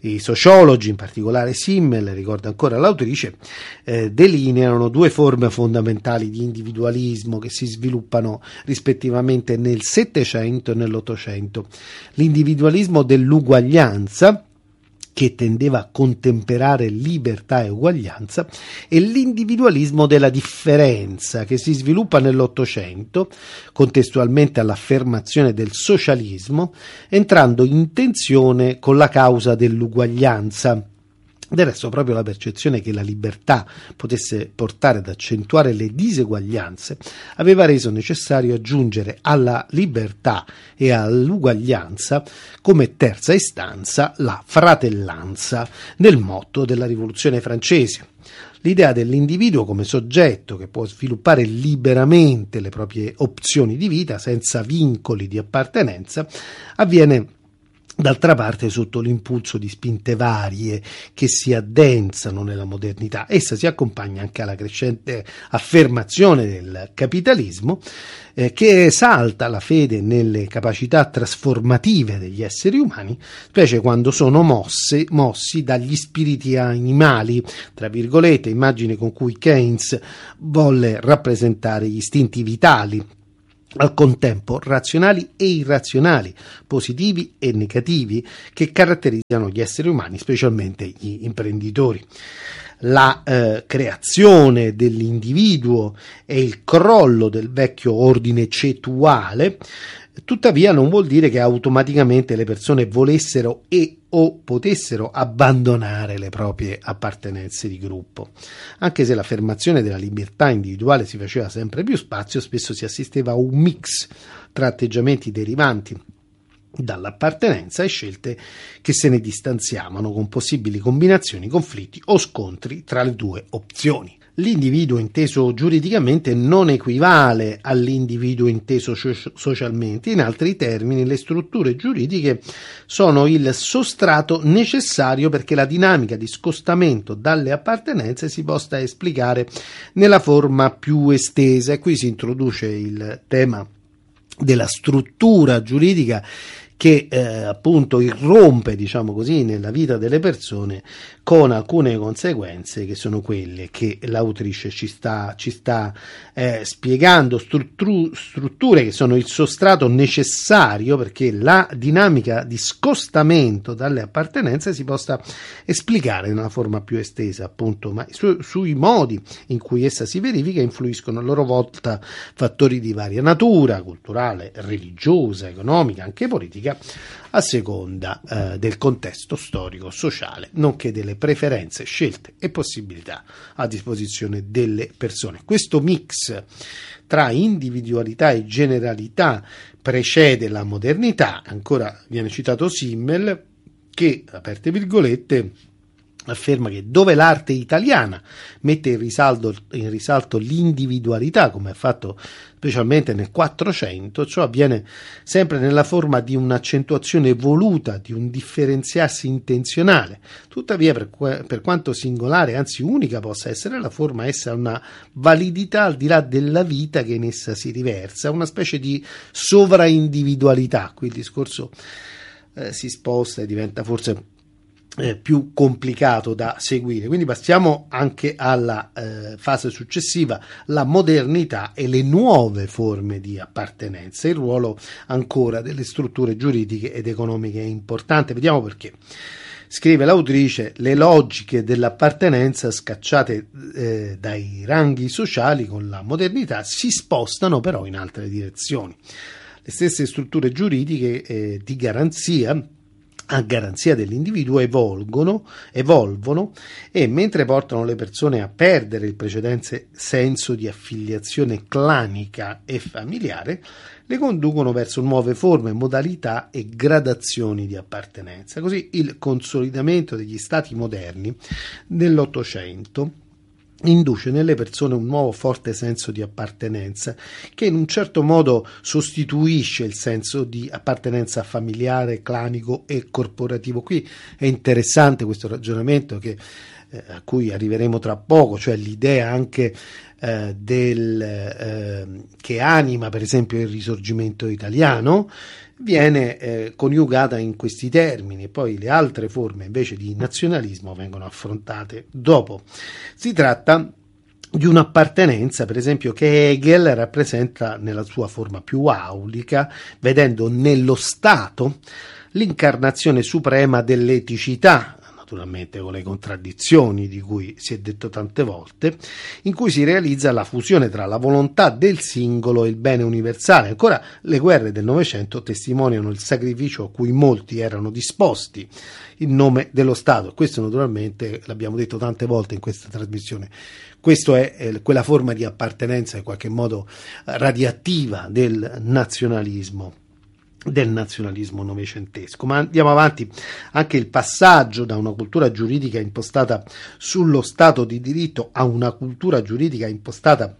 I sociologi, in particolare Simmel, ricorda ancora l'autrice, delineano due forme fondamentali di individualismo che si sviluppano rispettivamente nel Settecento e nell'Ottocento. L'individualismo dell'uguaglianza, che tendeva a contemperare libertà e uguaglianza, e l'individualismo della differenza, che si sviluppa nell'Ottocento, contestualmente all'affermazione del socialismo, entrando in tensione con la causa dell'uguaglianza. Del resto, proprio la percezione che la libertà potesse portare ad accentuare le diseguaglianze aveva reso necessario aggiungere alla libertà e all'uguaglianza come terza istanza la fratellanza, nel motto della Rivoluzione francese. L'idea dell'individuo come soggetto che può sviluppare liberamente le proprie opzioni di vita senza vincoli di appartenenza avviene d'altra parte sotto l'impulso di spinte varie che si addensano nella modernità. Essa si accompagna anche alla crescente affermazione del capitalismo che esalta la fede nelle capacità trasformative degli esseri umani, specie quando sono mossi dagli spiriti animali, tra virgolette, immagine con cui Keynes volle rappresentare gli istinti vitali, al contempo razionali e irrazionali, positivi e negativi, che caratterizzano gli esseri umani, specialmente gli imprenditori. La creazione dell'individuo e il crollo del vecchio ordine cetuale, tuttavia, non vuol dire che automaticamente le persone volessero o potessero abbandonare le proprie appartenenze di gruppo. Anche se l'affermazione della libertà individuale si faceva sempre più spazio, spesso si assisteva a un mix tra atteggiamenti derivanti dall'appartenenza e scelte che se ne distanziavano, con possibili combinazioni, conflitti o scontri tra le due opzioni. L'individuo inteso giuridicamente non equivale all'individuo inteso socialmente. In altri termini, le strutture giuridiche sono il sostrato necessario perché la dinamica di scostamento dalle appartenenze si possa esplicare nella forma più estesa. E qui si introduce il tema della struttura giuridica che appunto irrompe, diciamo così, nella vita delle persone, con alcune conseguenze che sono quelle che l'autrice ci sta spiegando, strutture che sono il sostrato necessario perché la dinamica di scostamento dalle appartenenze si possa esplicare in una forma più estesa, appunto, ma sui modi in cui essa si verifica influiscono a loro volta fattori di varia natura, culturale, religiosa, economica, anche politica, a seconda del contesto storico, sociale, nonché delle preferenze, scelte e possibilità a disposizione delle persone. Questo mix tra individualità e generalità precede la modernità. Ancora viene citato Simmel che, aperte virgolette, afferma che dove l'arte italiana mette in risalto l'individualità, come ha fatto specialmente nel Quattrocento, ciò avviene sempre nella forma di un'accentuazione voluta, di un differenziarsi intenzionale. Tuttavia, per quanto singolare, anzi unica possa essere la forma, essa ha una validità al di là della vita che in essa si riversa, una specie di sovraindividualità. Qui il discorso si sposta e diventa forse più complicato da seguire. Quindi passiamo anche alla fase successiva, la modernità e le nuove forme di appartenenza. Il ruolo ancora delle strutture giuridiche ed economiche è importante. Vediamo perché. Scrive l'autrice: le logiche dell'appartenenza scacciate dai ranghi sociali con la modernità si spostano però in altre direzioni. Le stesse strutture giuridiche di garanzia, a garanzia dell'individuo, evolvono e mentre portano le persone a perdere il precedente senso di affiliazione clanica e familiare, le conducono verso nuove forme, modalità e gradazioni di appartenenza. Così il consolidamento degli stati moderni nell'Ottocento induce nelle persone un nuovo forte senso di appartenenza che in un certo modo sostituisce il senso di appartenenza familiare, clanico e corporativo. Qui è interessante questo ragionamento che a cui arriveremo tra poco, cioè l'idea anche che anima per esempio il Risorgimento italiano, viene coniugata in questi termini, e poi le altre forme invece di nazionalismo vengono affrontate dopo. Si tratta di un'appartenenza, per esempio, che Hegel rappresenta nella sua forma più aulica, vedendo nello Stato l'incarnazione suprema dell'eticità, naturalmente con le contraddizioni di cui si è detto tante volte, in cui si realizza la fusione tra la volontà del singolo e il bene universale. Ancora le guerre del Novecento testimoniano il sacrificio a cui molti erano disposti in nome dello Stato. Questo naturalmente l'abbiamo detto tante volte in questa trasmissione. Questo è quella forma di appartenenza in qualche modo radiattiva del nazionalismo novecentesco. Ma andiamo avanti. Anche il passaggio da una cultura giuridica impostata sullo Stato di diritto a una cultura giuridica impostata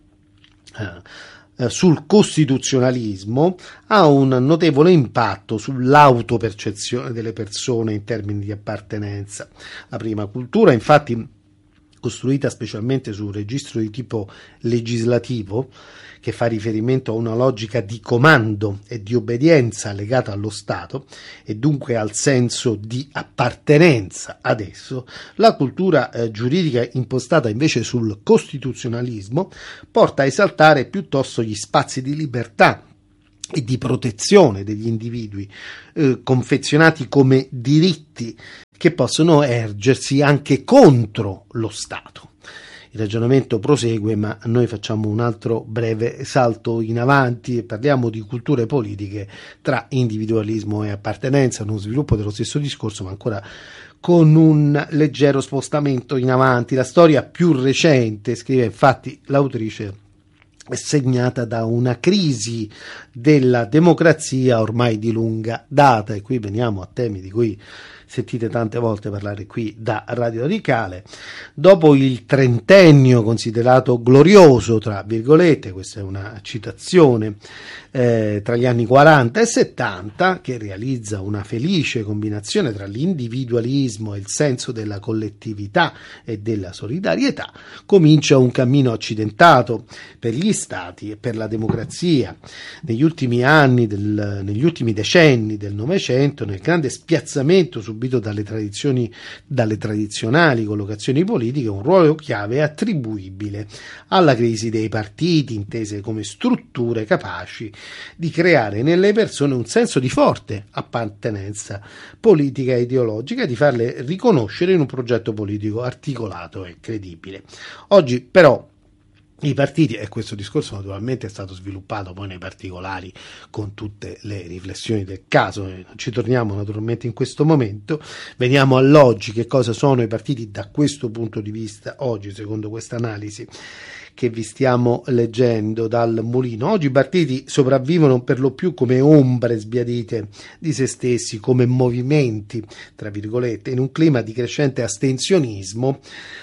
sul costituzionalismo ha un notevole impatto sull'autopercezione delle persone in termini di appartenenza. La prima cultura, infatti, costruita specialmente su un registro di tipo legislativo, che fa riferimento a una logica di comando e di obbedienza legata allo Stato e dunque al senso di appartenenza ad esso, la cultura giuridica impostata invece sul costituzionalismo porta a esaltare piuttosto gli spazi di libertà e di protezione degli individui, confezionati come diritti che possono ergersi anche contro lo Stato. Il ragionamento prosegue, ma noi facciamo un altro breve salto in avanti e parliamo di culture politiche tra individualismo e appartenenza, uno sviluppo dello stesso discorso, ma ancora con un leggero spostamento in avanti. La storia più recente, scrive infatti l'autrice, è segnata da una crisi della democrazia ormai di lunga data, e qui veniamo a temi di cui sentite tante volte parlare qui da Radio Radicale. Dopo il trentennio considerato glorioso, tra virgolette, questa è una citazione, tra gli anni 40 e 70, che realizza una felice combinazione tra l'individualismo e il senso della collettività e della solidarietà, comincia un cammino accidentato per gli stati e per la democrazia. Negli ultimi decenni del Novecento, nel grande spiazzamento subito dalle tradizionali collocazioni politiche, un ruolo chiave è attribuibile alla crisi dei partiti, intese come strutture capaci di creare nelle persone un senso di forte appartenenza politica e ideologica e di farle riconoscere in un progetto politico articolato e credibile. Oggi però i partiti, e questo discorso naturalmente è stato sviluppato poi nei particolari con tutte le riflessioni del caso, e ci torniamo naturalmente in questo momento, veniamo all'oggi. Che cosa sono i partiti da questo punto di vista oggi, secondo questa analisi che vi stiamo leggendo dal Mulino? Oggi i partiti sopravvivono per lo più come ombre sbiadite di se stessi, come movimenti, tra virgolette, in un clima di crescente astensionismo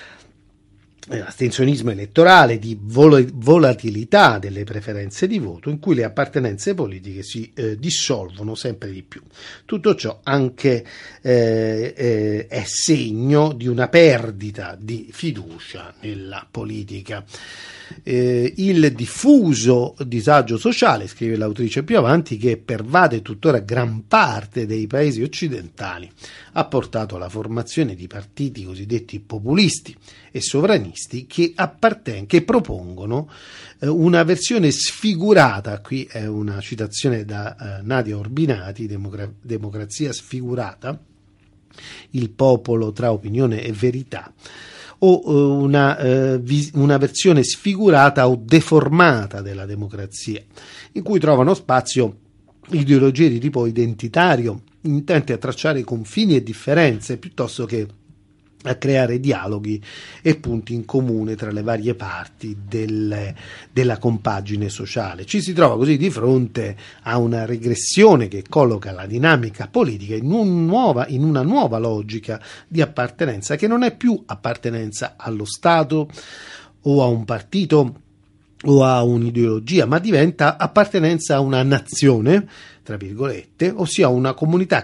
elettorale, di volatilità delle preferenze di voto, in cui le appartenenze politiche si dissolvono sempre di più. Tutto ciò anche è segno di una perdita di fiducia nella politica. Il diffuso disagio sociale, scrive l'autrice più avanti, che pervade tuttora gran parte dei paesi occidentali, ha portato alla formazione di partiti cosiddetti populisti e sovranisti che propongono una versione sfigurata, qui è una citazione da Nadia Urbinati, Democrazia sfigurata, il popolo tra opinione e verità, o una versione sfigurata o deformata della democrazia, in cui trovano spazio ideologie di tipo identitario, intente a tracciare confini e differenze piuttosto che a creare dialoghi e punti in comune tra le varie parti della compagine sociale. Ci si trova così di fronte a una regressione che colloca la dinamica politica in una nuova logica di appartenenza, che non è più appartenenza allo Stato o a un partito o a un'ideologia, ma diventa appartenenza a una nazione, tra virgolette, ossia una comunità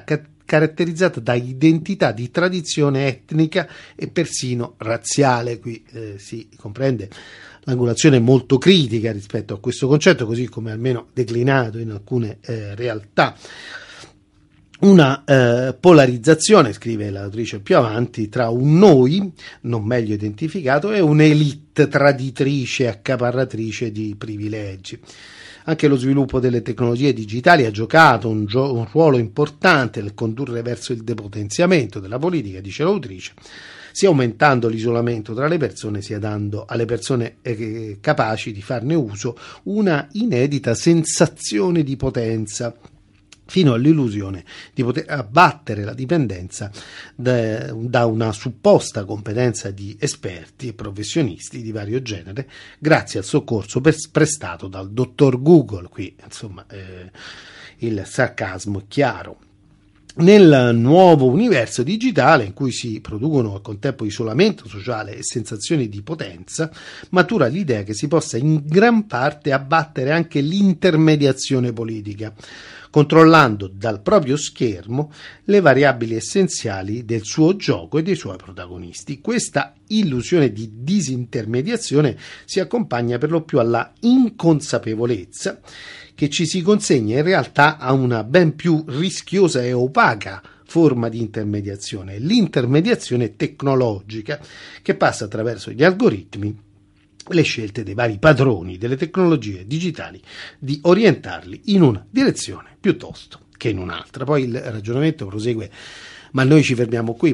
caratterizzata da identità di tradizione etnica e persino razziale. Qui si comprende l'angolazione molto critica rispetto a questo concetto, così come almeno declinato in alcune realtà. Una polarizzazione, scrive l'autrice più avanti, tra un noi non meglio identificato e un'elite traditrice e accaparratrice di privilegi. Anche lo sviluppo delle tecnologie digitali ha giocato un ruolo importante nel condurre verso il depotenziamento della politica, dice l'autrice, sia aumentando l'isolamento tra le persone, sia dando alle persone capaci di farne uso una inedita sensazione di potenza, fino all'illusione di poter abbattere la dipendenza da una supposta competenza di esperti e professionisti di vario genere, grazie al soccorso prestato dal dottor Google. Qui, insomma, il sarcasmo è chiaro. Nel nuovo universo digitale, in cui si producono al contempo isolamento sociale e sensazioni di potenza, matura l'idea che si possa in gran parte abbattere anche l'intermediazione politica, controllando dal proprio schermo le variabili essenziali del suo gioco e dei suoi protagonisti. Questa illusione di disintermediazione si accompagna per lo più alla inconsapevolezza che ci si consegna in realtà a una ben più rischiosa e opaca forma di intermediazione, l'intermediazione tecnologica, che passa attraverso gli algoritmi, le scelte dei vari padroni delle tecnologie digitali di orientarli in una direzione piuttosto che in un'altra. Poi il ragionamento prosegue, ma noi ci fermiamo qui.